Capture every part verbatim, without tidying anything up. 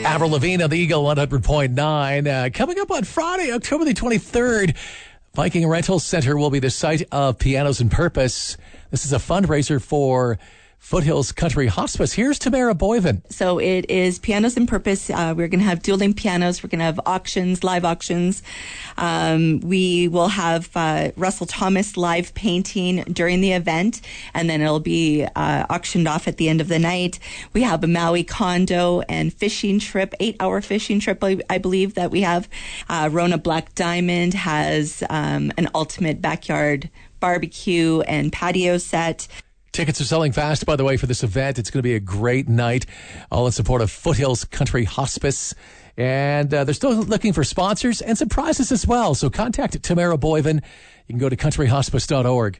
Avril Lavigne on the Eagle one hundred point nine. Uh, coming up on Friday, October the twenty-third, Viking Rental Center will be the site of Pianos and Purpose. This is a fundraiser for Foothills Country Hospice. Here's Tamara Boyven. So it is Pianos and Purpose. Uh, we're going to have dueling pianos. We're going to have auctions, live auctions. Um, we will have uh, Russell Thomas live painting during the event, and then it'll be uh, auctioned off at the end of the night. We have a Maui condo and fishing trip, eight-hour fishing trip, I, I believe, that we have. Uh, Rona Black Diamond has um, an ultimate backyard barbecue and patio set. Tickets are selling fast, by the way, for this event. It's going to be a great night, all in support of Foothills Country Hospice. And uh, they're still looking for sponsors and some prizes as well. So contact Tamara Boyven. You can go to country hospice dot org.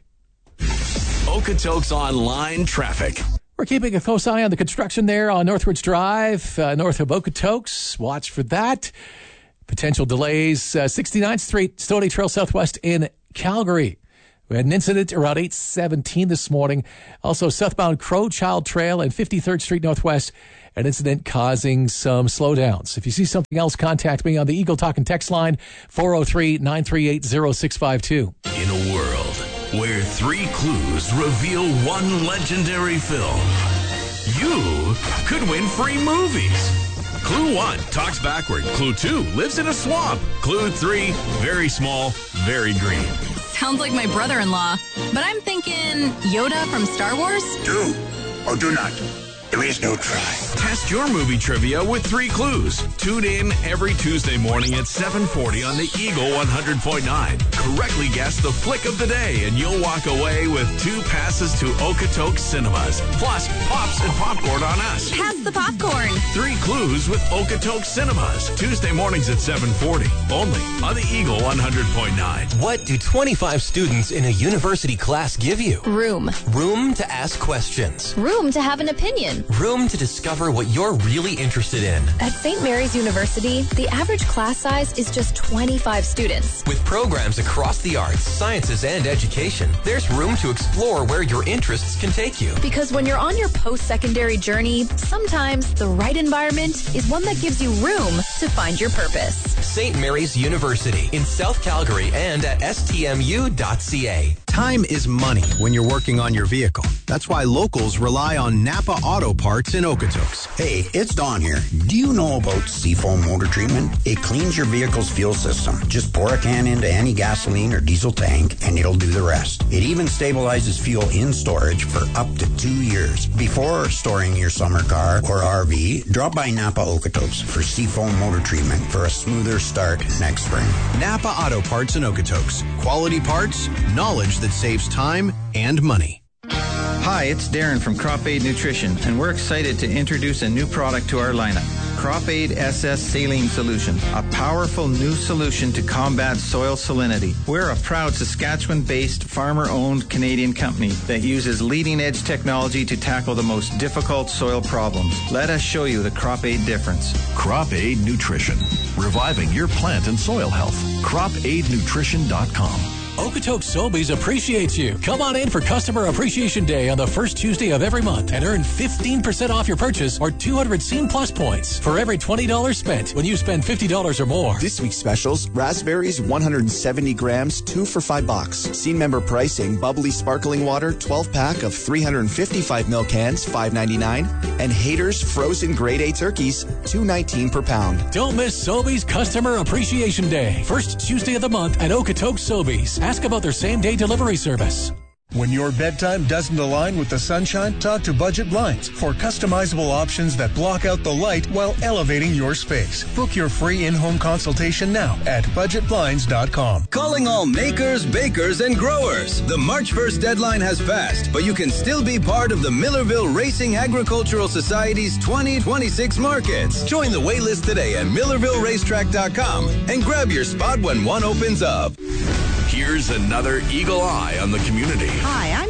Okotoks Online Traffic. We're keeping a close eye on the construction there on Northridge Drive, uh, north of Okotoks. Watch for that. Potential delays. Uh, sixty-ninth Street, Stony Trail Southwest in Calgary. We had an incident around eight seventeen this morning. Also, southbound Crowchild Trail and fifty-third Street Northwest, an incident causing some slowdowns. If you see something else, contact me on the Eagle Talk and Text line, four oh three, nine three eight, oh six five two. In a world where three clues reveal one legendary film, you could win free movies. Clue one, talks backward. Clue two, lives in a swamp. Clue three, very small, very green. Sounds like my brother-in-law. But I'm thinking Yoda from Star Wars? Do or do not. There is no try. Test your movie trivia with three clues. Tune in every Tuesday morning at seven forty on the Eagle one hundred point nine. Correctly guess the flick of the day, and you'll walk away with two passes to Okotoks Cinemas. Plus, pops and popcorn on us. Pass the popcorn. Three clues with Okotoks Cinemas. Tuesday mornings at seven forty. Only on the Eagle one hundred point nine. What do twenty-five students in a university class give you? Room. Room to ask questions. Room to have an opinion. Room to discover what you're really interested in. At Saint Mary's University, the average class size is just twenty-five students. With programs across the arts, sciences, and education, there's room to explore where your interests can take you. Because when you're on your post-secondary journey, sometimes the right environment is one that gives you room to find your purpose. Saint Mary's University in South Calgary and at S T M U dot C A. Time is money when you're working on your vehicle. That's why locals rely on Napa Auto Parts in Okotoks. Hey, it's Don here. Do you know about Seafoam Motor Treatment? It cleans your vehicle's fuel system. Just pour a can into any gasoline or diesel tank and it'll do the rest. It even stabilizes fuel in storage for up to two years. Before storing your summer car or R V, drop by Napa Okotoks for Seafoam Motor Treatment for a smoother start next spring. Napa Auto Parts in Okotoks. Quality parts, knowledge that saves time and money. Hi, it's Darren from Crop Aid Nutrition, and we're excited to introduce a new product to our lineup. Crop Aid S S Saline Solution, a powerful new solution to combat soil salinity. We're a proud Saskatchewan-based, farmer-owned Canadian company that uses leading-edge technology to tackle the most difficult soil problems. Let us show you the Crop Aid difference. Crop Aid Nutrition, reviving your plant and soil health. crop aid nutrition dot com. Okotoks Sobeys appreciates you. Come on in for Customer Appreciation Day on the first Tuesday of every month and earn fifteen percent off your purchase or two hundred Scene Plus points for every twenty dollars spent when you spend fifty dollars or more. This week's specials, raspberries one hundred seventy grams, two for five bucks. Scene member pricing, bubbly sparkling water, twelve pack of three hundred fifty-five milliliter cans, five ninety-nine. And Haters frozen grade A turkeys, two nineteen per pound. Don't miss Sobeys Customer Appreciation Day. First Tuesday of the month at Okotoks Sobeys. Ask about their same-day delivery service. When your bedtime doesn't align with the sunshine, talk to Budget Blinds for customizable options that block out the light while elevating your space. Book your free in-home consultation now at budget blinds dot com. Calling all makers, bakers, and growers. The March first deadline has passed, but you can still be part of the Millerville Racing Agricultural Society's twenty twenty-six markets. Join the waitlist today at millerville racetrack dot com and grab your spot when one opens up. Here's another Eagle Eye on the community. Hi, I'm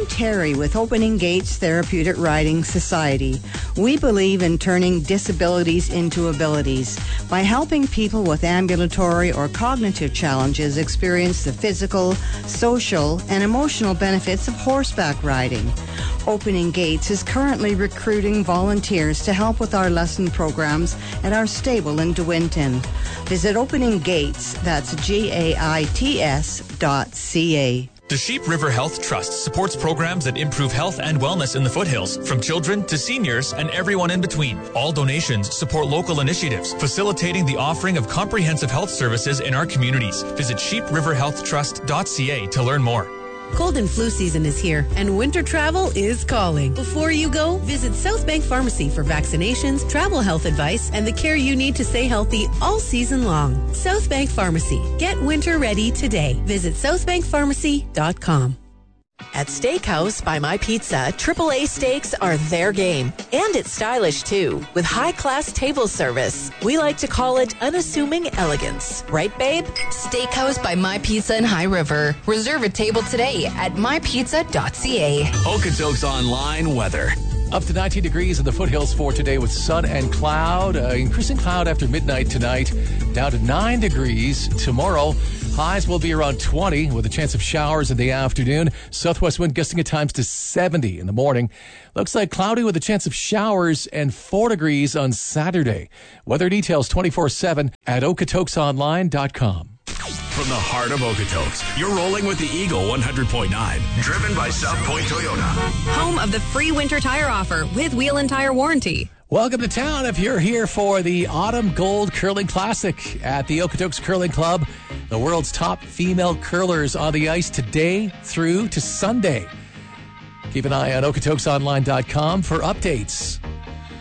Terry with Opening Gates Therapeutic Riding Society. We believe in turning disabilities into abilities by helping people with ambulatory or cognitive challenges experience the physical, social, and emotional benefits of horseback riding. Opening Gates is currently recruiting volunteers to help with our lesson programs at our stable in DeWinton. Visit Opening Gates, that's G A I T S dot C A. The Sheep River Health Trust supports programs that improve health and wellness in the foothills, from children to seniors and everyone in between. All donations support local initiatives, facilitating the offering of comprehensive health services in our communities. Visit sheep river health trust dot c a to learn more. Cold and flu season is here, and winter travel is calling. Before you go, visit Southbank Pharmacy for vaccinations, travel health advice, and the care you need to stay healthy all season long. Southbank Pharmacy. Get winter ready today. Visit southbank pharmacy dot com. At Steakhouse by My Pizza, triple A steaks are their game. And it's stylish, too, with high-class table service. We like to call it unassuming elegance. Right, babe? Steakhouse by My Pizza in High River. Reserve a table today at my pizza dot c a. Okotoks Online weather. Up to nineteen degrees in the foothills for today with sun and cloud. Uh, increasing cloud after midnight tonight. Down to nine degrees tomorrow. Highs will be around twenty with a chance of showers in the afternoon. Southwest wind gusting at times to seventy in the morning. Looks like cloudy with a chance of showers and four degrees on Saturday. Weather details twenty-four seven at okotoks online dot com. From the heart of Okotoks, you're rolling with the Eagle one hundred point nine, driven by South Point Toyota. Home of the free winter tire offer with wheel and tire warranty. Welcome to town if you're here for the Autumn Gold Curling Classic at the Okotoks Curling Club. The world's top female curlers on the ice today through to Sunday. Keep an eye on okotoks online dot com for updates.